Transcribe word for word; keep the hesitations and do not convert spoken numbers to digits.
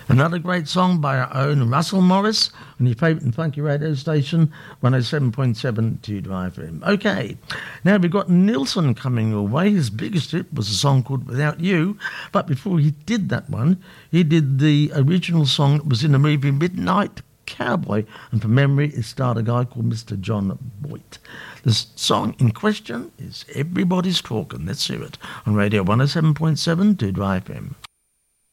Another great song by our own Russell Morris on your favourite and funky radio station, one oh seven point seven two Drive F M. Okay, now we've got Nilsson coming your way. His biggest hit was a song called Without You, but before he did that one, he did the original song that was in the movie Midnight Cowboy, and from memory it starred a guy called Mister John Boyd. The song in question is Everybody's Talking. Let's hear it on Radio one oh seven point seven two Drive F M.